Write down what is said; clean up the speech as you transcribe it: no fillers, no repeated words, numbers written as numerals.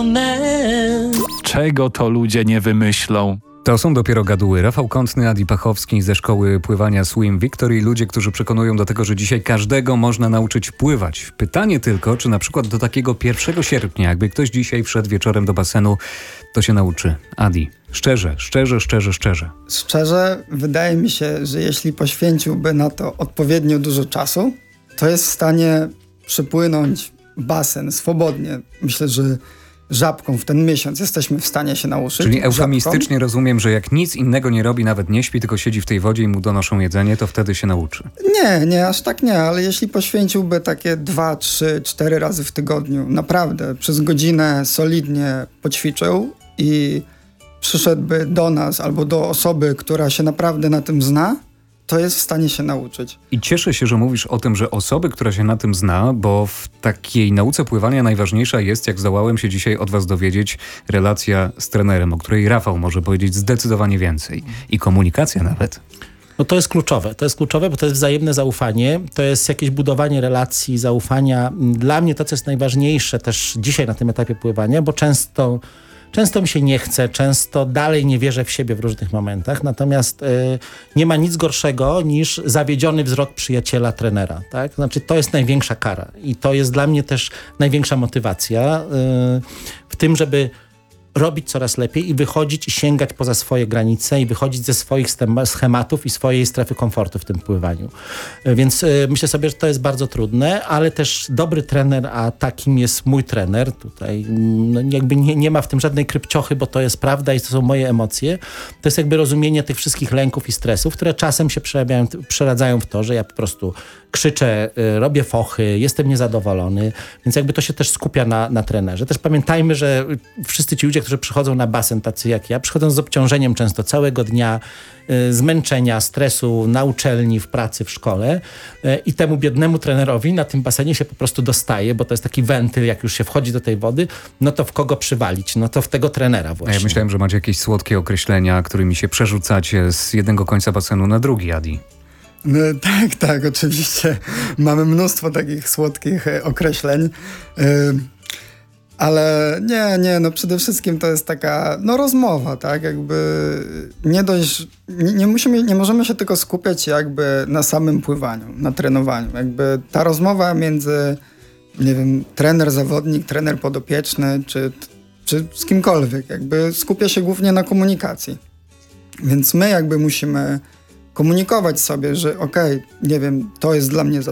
Czego to ludzie nie wymyślą? To są dopiero gaduły. Rafał Kątny, Adi Pachowski ze szkoły pływania Swim Victory. Ludzie, którzy przekonują do tego, że dzisiaj każdego można nauczyć pływać. Pytanie tylko, czy na przykład do takiego 1 sierpnia, jakby ktoś dzisiaj wszedł wieczorem do basenu, to się nauczy. Adi, szczerze. Szczerze, wydaje mi się, że jeśli poświęciłby na to odpowiednio dużo czasu, to jest w stanie przepłynąć basen swobodnie. Myślę, że żabką w ten miesiąc jesteśmy w stanie się nauczyć. Czyli eufemistycznie rozumiem, że jak nic innego nie robi, nawet nie śpi, tylko siedzi w tej wodzie i mu donoszą jedzenie, to wtedy się nauczy. Nie, aż tak nie, ale jeśli poświęciłby takie 2, 3, 4 razy w tygodniu, naprawdę przez godzinę solidnie poćwiczył i przyszedłby do nas albo do osoby, która się naprawdę na tym zna, to jest w stanie się nauczyć. I cieszę się, że mówisz o tym, że osoby, która się na tym zna, bo w takiej nauce pływania najważniejsza jest, jak zdołałem się dzisiaj od was dowiedzieć, relacja z trenerem, o której Rafał może powiedzieć zdecydowanie więcej. I komunikacja nawet. No to jest kluczowe, bo to jest wzajemne zaufanie, to jest jakieś budowanie relacji, zaufania. Dla mnie to, co jest najważniejsze też dzisiaj na tym etapie pływania, bo często mi się nie chce, często dalej nie wierzę w siebie w różnych momentach, natomiast nie ma nic gorszego niż zawiedziony wzrok przyjaciela, trenera. Tak? Znaczy to jest największa kara i to jest dla mnie też największa motywacja w tym, żeby robić coraz lepiej i wychodzić i sięgać poza swoje granice i wychodzić ze swoich schematów i swojej strefy komfortu w tym pływaniu. Więc myślę sobie, że to jest bardzo trudne, ale też dobry trener, a takim jest mój trener, tutaj jakby nie ma w tym żadnej krypciochy, bo to jest prawda i to są moje emocje. To jest jakby rozumienie tych wszystkich lęków i stresów, które czasem się przeradzają w to, że ja po prostu krzyczę, robię fochy, jestem niezadowolony, więc jakby to się też skupia na trenerze. Też pamiętajmy, że wszyscy ci ludzie, którzy przychodzą na basen, tacy jak ja, przychodzą z obciążeniem często całego dnia, zmęczenia, stresu na uczelni, w pracy, w szkole i temu biednemu trenerowi na tym basenie się po prostu dostaje, bo to jest taki wentyl, jak już się wchodzi do tej wody, no to w kogo przywalić? No to w tego trenera właśnie. Ja myślałem, że macie jakieś słodkie określenia, którymi się przerzucacie z jednego końca basenu na drugi, Adi. No, tak, oczywiście. Mamy mnóstwo takich słodkich określeń. Ale no przede wszystkim to jest taka, rozmowa, tak, jakby nie możemy się tylko skupiać jakby na samym pływaniu, na trenowaniu, jakby ta rozmowa między, nie wiem, trener, zawodnik, trener podopieczny, czy z kimkolwiek, jakby skupia się głównie na komunikacji, więc my jakby musimy komunikować sobie, że okej, nie wiem, to jest dla mnie za